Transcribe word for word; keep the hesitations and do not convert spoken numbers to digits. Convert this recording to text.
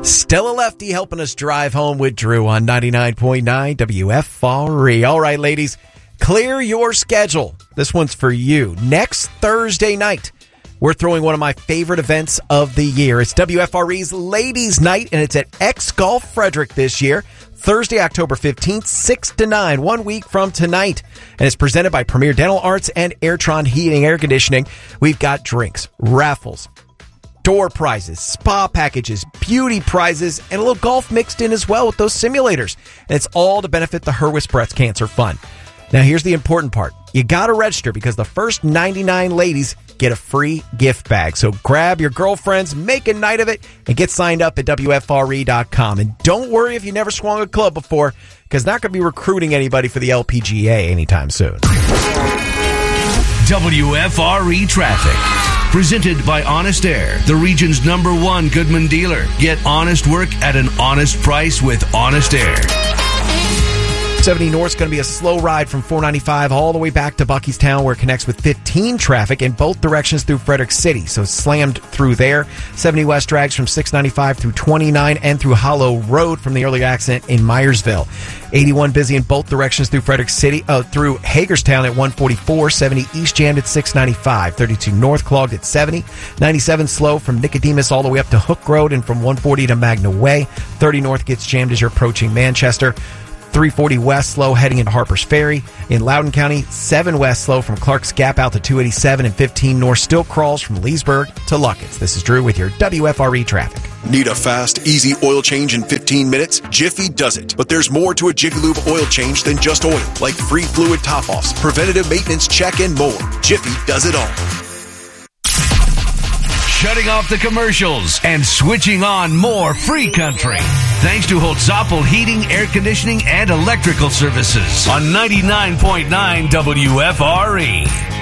Still a lefty helping us drive home with Drew on ninety-nine point nine W F R E. All right, ladies, clear your schedule. This one's for you. Next Thursday night, we're throwing one of my favorite events of the year. It's W F R E's Ladies Night, and it's at X Golf Frederick this year. Thursday, October fifteenth, six to nine, one week from tonight. And it's presented by Premier Dental Arts and Airtron Heating Air Conditioning. We've got drinks, raffles, door prizes, spa packages, beauty prizes, and a little golf mixed in as well with those simulators. And it's all to benefit the Hurwitz Breast Cancer Fund. Now, here's the important part. You got to register because the first ninety-nine ladies get a free gift bag. So grab your girlfriends, make a night of it, and get signed up at W F R E dot com. And don't worry if you never swung a club before, because not going to be recruiting anybody for the L P G A anytime soon. W F R E Traffic. Presented by Honest Air, the region's number one Goodman dealer. Get honest work at an honest price with Honest Air. seventy North is going to be a slow ride from four ninety-five all the way back to Buckystown, where it connects with fifteen traffic in both directions through Frederick City. So it's slammed through there. seventy West drags from six ninety-five through twenty-nine and through Hollow Road from the early accident in Myersville. eighty-one busy in both directions through Frederick City, uh, through Hagerstown at one forty-four. seventy East jammed at six ninety-five. thirty-two North clogged at seventy. ninety-seven slow from Nicodemus all the way up to Hook Road and from one forty to Magna Way. thirty North gets jammed as you're approaching Manchester. three forty West slow heading into Harper's Ferry. In Loudoun County, seven West slow from Clark's Gap out to two eighty-seven, and fifteen North still crawls from Leesburg to Luckett's. This is Drew with your W F R E traffic. Need a fast, easy oil change in fifteen minutes? Jiffy does it. But there's more to a Jiffy Lube oil change than just oil, like free fluid top-offs, preventative maintenance check, and more. Jiffy does it all. Shutting off the commercials and switching on more free country. Thanks to Holtzoppel Heating, Air Conditioning, and Electrical Services on ninety-nine point nine W F R E.